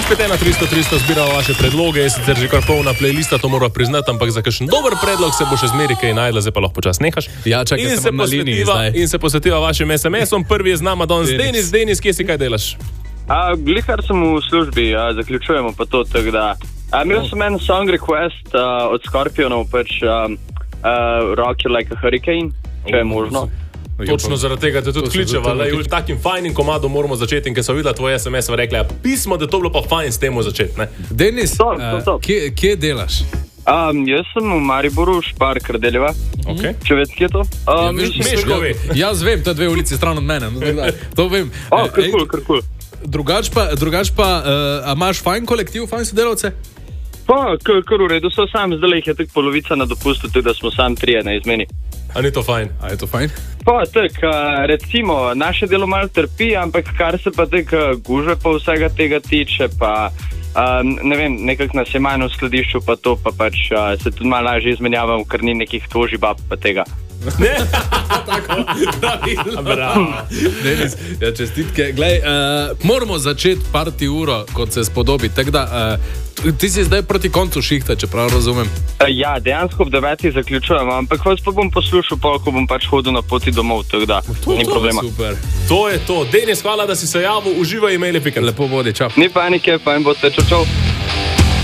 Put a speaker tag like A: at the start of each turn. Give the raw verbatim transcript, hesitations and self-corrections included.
A: spet ena tristo tristo zbirala vaše predloge, je sicer že kar polna playlista, to mora priznati, ampak za kakšen dober predlog se bo še zmeri kaj najdla, zdaj pa lahko počas nehaš.
B: Ja, čakaj, sem na liniji zdaj.
A: In se posvetiva vašim es em esom. Prvi je z nama danes Denis. Denis, kje si, kaj delaš?
C: A, glihar sem v službi, a, zaključujemo pa to, tako da. A, imel sem en song request a, od Scorpionov, pač a, a, Rock You Like a Hurricane, če je možno.
A: Točno zaradi tega te tudi kličeva, da je v takim fajnim komadu moramo začeti in ker so videla tvoj es em es, rekli, ja, pismo, da to bilo pa fajn s temu začeti, ne?
B: Denis,
C: To, to, to.
B: uh, kje, kje delaš?
C: Um, jaz sem v Mariboru, Špar Kardeljeva,
A: Okay.
C: če veš, kje je to. Um,
B: Veš,
C: mislim,
A: Meško ve.
B: Jaz vem, to je dve ulici stran od mene. No, tako da, to vem.
C: O,
B: Eh,
C: kar
B: ej,
C: kul, kar kul.
B: Drugač pa, drugač pa uh, a imaš fajn kolektiv, fajn sodelavce?
C: Pa, kar, kar v redu, so sam, zdaj jih je tako polovica na dopustu, tudi da smo sam trije na izmeni.
A: A ni to fajn?
B: A je to fajn?
C: Pa, tako, uh, recimo, naše delo malo trpi, ampak kar se pa tako guže pa vsega tega tiče, pa um, ne vem, nekako nas je manj v skladišču, pa to pa pač uh, se tudi malo lažje izmenjavamo, ker ni nekih toži bab pa tega.
A: Ne?
B: Tako, pravilno.
A: Bravo.
B: Denis, ja, čestitke. Glej, uh, moramo začeti parti uro, kot se spodobi. Tako da, uh, ti si zdaj proti koncu šihta, če prav razumem.
C: Uh, ja, dejansko ob devetih zaključujemo, ampak vas pa bom poslušal, pa ko bom pač hodil na poti domov, tako da ni problema.
B: Super.
A: To je to. Denis, hvala, da si se javil. Uživaj, imeli pikant.
B: Lepo vodi, čau.
C: Ni panike, fajn boste, čau, čau.